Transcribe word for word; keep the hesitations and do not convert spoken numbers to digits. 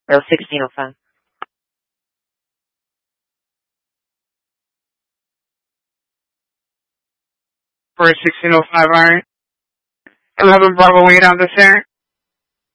Or sixteen oh five. For a sixteen oh five iron. eleven Bravo eight on the center.